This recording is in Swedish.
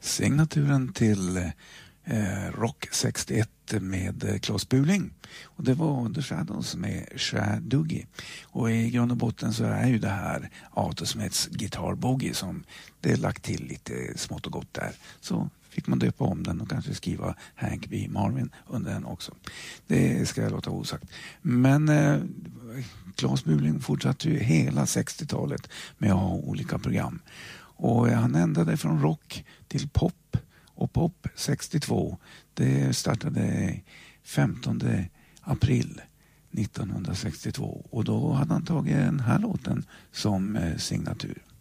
Signaturen till Rock 61 med Claes Buling. Och det var The Shadows med Shad Doogie. Och i grund och botten så är ju det här Autosmiths Guitar Boogie som det är lagt till lite smått och gott där. Så fick man döpa om den och kanske skriva Hank B. Marvin under den också. Det ska jag låta osagt. Men Claes Buling fortsatte ju hela 60-talet med att ha olika program. Och han ändrade från rock till pop. Och pop 62, det startade 15 april 1962. Och då hade han tagit den här låten som signatur.